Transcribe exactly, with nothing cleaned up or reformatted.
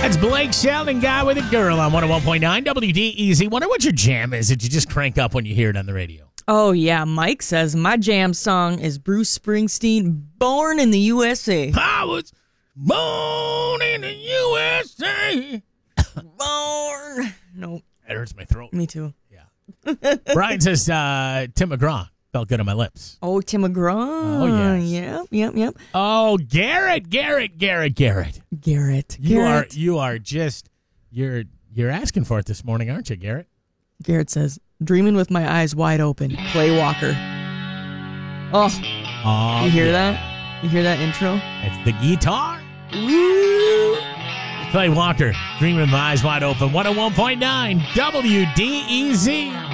That's Blake Shelton, Guy with a Girl on one oh one point nine W D E Z. Wonder what your jam is that you just crank up when you hear it on the radio. Oh, yeah. Mike says, my jam song is Bruce Springsteen, Born in the U S A. I was born in the U S A. Born. No. That hurts my throat. Me too. Yeah. Brian says, uh, Tim McGraw. Felt good on my lips. Oh, Tim McGraw. Oh, yes. Yep, yep, yep. Oh, Garrett, Garrett, Garrett, Garrett. Garrett. You Garrett. are you are just you're you're asking for it this morning, aren't you, Garrett? Garrett says, dreaming with my eyes wide open. Clay Walker. Oh, Oh, you hear yeah. that? You hear that intro? It's the guitar. Woo! Clay Walker, Dreaming with My Eyes Wide Open, one oh one point nine W D E Z.